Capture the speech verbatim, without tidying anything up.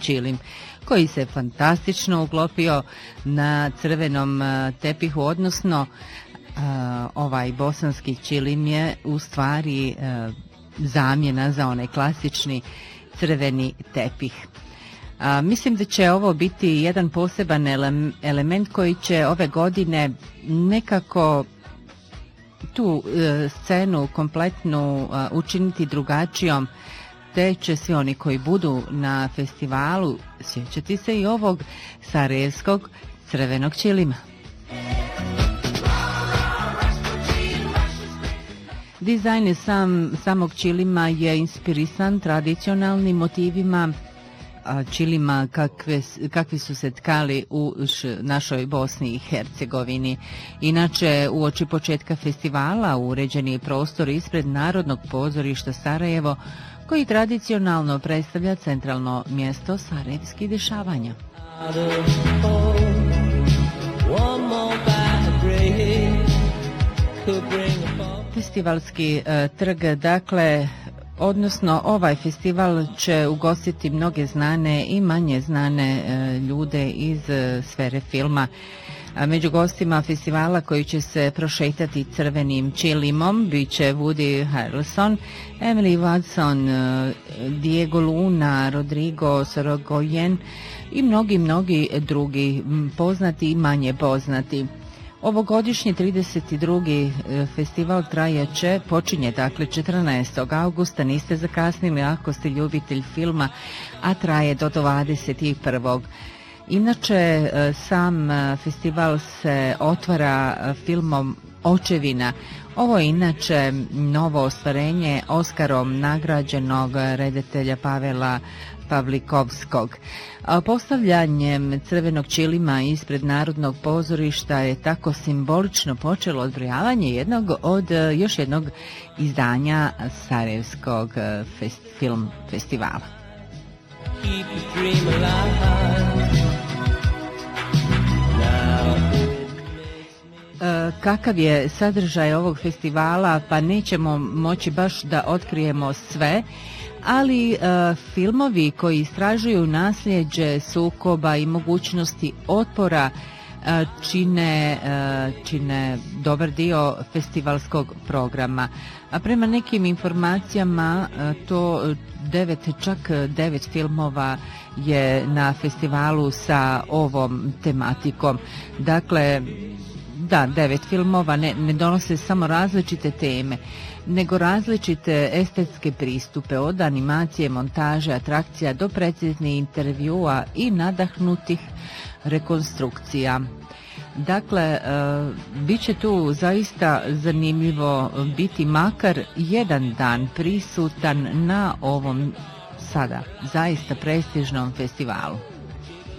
ćilim, koji se fantastično uklopio na crvenom tepihu, odnosno ovaj bosanski ćilim je u stvari zamjena za onaj klasični crveni tepih. A, mislim da će ovo biti jedan poseban ele- element koji će ove godine nekako tu e, scenu kompletnu a, učiniti drugačijom, te će svi oni koji budu na festivalu sjećati se i ovog sarajevskog crvenog ćilima. Dizajn sam, samog ćilima je inspirisan tradicionalnim motivima ćilima kakve, kakvi su se tkali u š, našoj Bosni i Hercegovini. Inače, uoči početka festivala uređen je prostor ispred Narodnog pozorišta Sarajevo, koji tradicionalno predstavlja centralno mjesto sarajevskih dešavanja. Festivalski e, trg, dakle, odnosno ovaj festival će ugostiti mnoge znane i manje znane e, ljude iz e, sfere filma. A među gostima festivala koji će se prošetati crvenim ćilimom bit će Woody Harrelson, Emily Watson, e, Diego Luna, Rodrigo Sorogoyen i mnogi, mnogi drugi poznati i manje poznati. Ovogodišnji trideset drugi festival trajeće, počinje dakle četrnaestog augusta, niste zakasnili ako ste ljubitelj filma, a traje do dvadeset prvog Inače, sam festival se otvara filmom Očevina. Ovo je inače novo ostvarenje Oskarom nagrađenog redatelja Pavela Pavlikovskog. Postavljanjem crvenog ćilima ispred Narodnog pozorišta je tako simbolično počelo odbrojavanje jednog od još jednog izdanja Sarajevskog fest, film festivala. Kakav je sadržaj ovog festivala, pa nećemo moći baš da otkrijemo sve, ali e, filmovi koji istražuju nasljeđe sukoba i mogućnosti otpora e, čine, e, čine dobar dio festivalskog programa. A prema nekim informacijama e, to devet, čak devet filmova je na festivalu sa ovom tematikom. Dakle, da, devet filmova ne, ne donose samo različite teme, nego različite estetske pristupe, od animacije, montaže, atrakcija do preciznih intervjua i nadahnutih rekonstrukcija. Dakle, e, bit će tu zaista zanimljivo biti makar jedan dan prisutan na ovom sada zaista prestižnom festivalu.